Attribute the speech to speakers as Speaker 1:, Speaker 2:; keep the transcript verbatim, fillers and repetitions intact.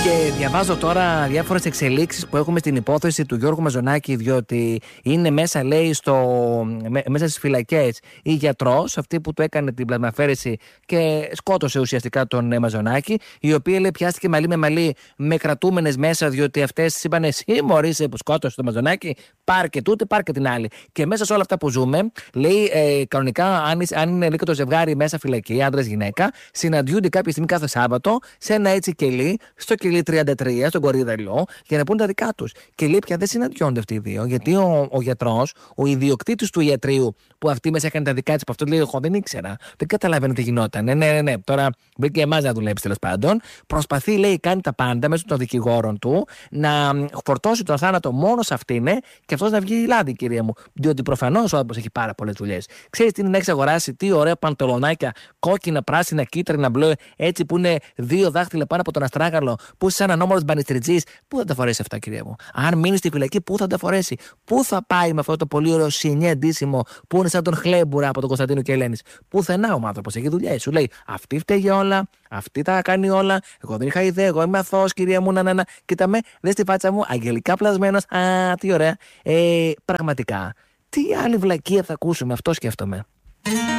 Speaker 1: Και διαβάζω τώρα διάφορες εξελίξεις που έχουμε στην υπόθεση του Γιώργου Μαζονάκη, διότι είναι μέσα, λέει, στο, με, μέσα στις φυλακές η γιατρός, αυτή που του έκανε την πλασμαφέρεση και σκότωσε ουσιαστικά τον ε, Μαζονάκη, η οποία, λέει, πιάστηκε μαλλί με μαλλί με κρατούμενες μέσα, διότι αυτές είπαν: εσύ μωρήσε που σκότωσε τον Μαζονάκη, πάρ και τούτε, πάρ και την άλλη. Και μέσα σε όλα αυτά που ζούμε, λέει, ε, κανονικά, αν, αν είναι λίγο το ζευγάρι μέσα φυλακή, άντρας-γυναίκα, συναντιούνται κάποια στιγμή κάθε Σάββατο σε ένα έτσι κελί, στο κελί τριάντα τρία, στον Κορίδαλο, για να πούνε τα δικά τους. Και λέει πια δεν συναντιόνται αυτοί οι δύο, γιατί ο, ο γιατρός, ο ιδιοκτήτης του ιατρείου, που αυτή μέσα έκανε τα δικά της, που αυτό λέει: εγώ δεν ήξερα, δεν καταλαβαίνω τι γινόταν. Ναι, ναι, ναι, ναι. Τώρα μπήκε εμάς να δουλέψει, τέλος πάντων. Προσπαθεί, λέει, κάνει τα πάντα μέσω των δικηγόρων του να φορτώσει τον θάνατο μόνο σε αυτήν, ναι, και αυτός να βγει λάδι, κυρία μου. Διότι προφανώς ο άνθρωπος έχει πάρα πολλές δουλειές. Ξέρεις τι είναι να έχεις αγοράσει, τι ωραία παντελονάκια, κόκκινα, πράσινα, κίτρινα, μπλε, έτσι που είναι δύο δάχτυλα πάνω από τον αστράγαλο, που είσαι σαν ανώμορος μπανιστριτζής. Πού θα τα φορέσει αυτά, κυρία μου? Αν μείνει στη φυλακή, πού θα τα φορέσει? Πού θα πάει με αυτό το πολύ ωραίο σινιέ ντύσιμο που είναι σαν τον Χλέμπουρα από τον Κωνσταντίνο και Ελένης? Πουθενά ο άνθρωπος έχει δουλειά. Σου λέει: αυτή φταίει για όλα, αυτή τα κάνει όλα. Εγώ δεν είχα ιδέα, εγώ είμαι αθώος, κυρία μου. Να, να, να. Κοίτα με, δε στη φάτσα μου, αγγελικά πλασμένος. Α, τι ωραία. Ε, πραγματικά, τι άλλη βλακεία θα ακούσουμε, αυτό σκέφτομαι.